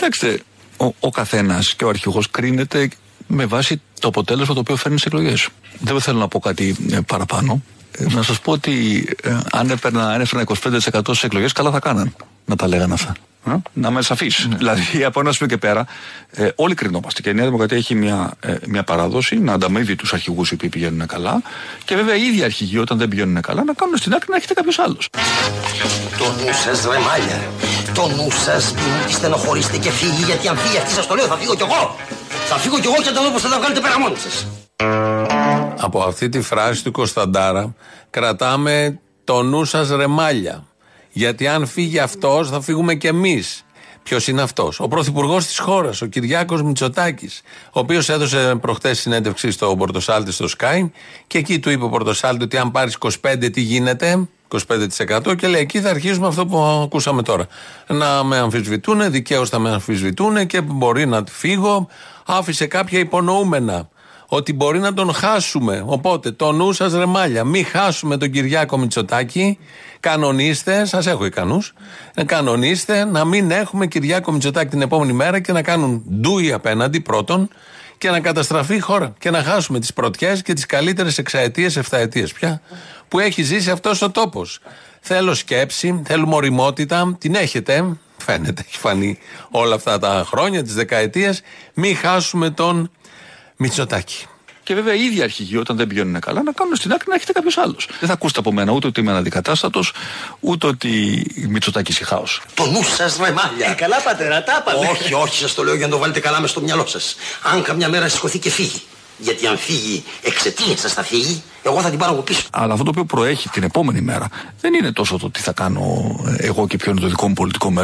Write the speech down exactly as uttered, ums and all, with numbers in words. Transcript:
Κοιτάξτε, ο, ο καθένας και ο αρχηγός κρίνεται με βάση το αποτέλεσμα το οποίο φέρνει στις εκλογές. Δεν θέλω να πω κάτι ε, παραπάνω. Ε, να σας πω ότι ε, αν έπαιρνα, αν έφερνα είκοσι πέντε τοις εκατό στις εκλογές, καλά θα κάναν να τα λέγανε αυτά. Ε? Να είμαι σαφής. Ναι. Δηλαδή, από ένα σημείο και πέρα, ε, όλοι κρινόμαστε. Και η Νέα Δημοκρατία έχει μια, ε, μια παράδοση να ανταμείβει τους αρχηγούς οι οποίοι πηγαίνουν καλά. Και βέβαια, οι ίδιοι αρχηγοί, όταν δεν πηγαίνουν καλά, να κάνουν στην άκρη να έχετε κάποιος άλλος. Το νου σας, ρε μάλια. Το νου σας, μην στενοχωρήστε και φύγει, γιατί αν φύγει αυτή, σας το λέω, θα φύγω κι εγώ. Θα φύγω κι εγώ και θα δω πώς θα τα βγάλετε πέρα μόνοι σας. Από αυτή τη φράση του Κωνσταντάρα κρατάμε το νου σας, ρε μάλια. Γιατί αν φύγει αυτός, θα φύγουμε κι εμείς. Ποιος είναι αυτός? Ο πρωθυπουργός της χώρας, ο Κυριάκος Μητσοτάκης, ο οποίος έδωσε προχτές συνέντευξη στο Πορτοσάλτη στο Sky και εκεί του είπε ο Πορτοσάλτη ότι αν πάρεις είκοσι πέντε τι γίνεται, είκοσι πέντε τοις εκατό, και λέει εκεί θα αρχίσουμε αυτό που ακούσαμε τώρα. Να με αμφισβητούν, δικαίως θα με αμφισβητούν και μπορεί να φύγω. Άφησε κάποια υπονοούμενα ότι μπορεί να τον χάσουμε. Οπότε το νου σας, ρε μάλια, μην χάσουμε τον Κυριάκο Μητσοτάκη. Κανονίστε, σας έχω ικανούς, κανονίστε να μην έχουμε Κυριάκο Μητσοτάκη την επόμενη μέρα και να κάνουν ντούι απέναντι πρώτον και να καταστραφεί η χώρα και να χάσουμε τις πρωτιές και τις καλύτερες εξαετίες, εφταετίες πια που έχει ζήσει αυτός ο τόπος. Θέλω σκέψη, θέλουμε ωριμότητα, την έχετε, φαίνεται, έχει φανεί όλα αυτά τα χρόνια, τις δεκαετίες, μην χάσουμε τον Μητσοτάκη. Και βέβαια οι ίδιοι αρχηγοί, όταν δεν πηγαίνουν καλά, να κάνουν στην άκρη να έχετε κάποιος άλλος. Δεν θα ακούσετε από μένα ούτε ότι είμαι αναδικατάστατος, ούτε ότι Μητσοτάκης η χάος. Το νου σας, ρε μάλια. Ε, καλά πατέρα, τα είπατε. Όχι, όχι, σας το λέω για να το βάλετε καλά μες στο μυαλό σας. Αν καμιά μέρα σηκωθεί και φύγει. Γιατί αν φύγει εξαιτίας σας θα φύγει, εγώ θα την πάρω από πίσω. Αλλά αυτό το οποίο προέχει την επόμενη μέρα δεν είναι τόσο το τι θα κάνω εγώ και ποιο είναι το δικό μου πολιτικό μέλλον.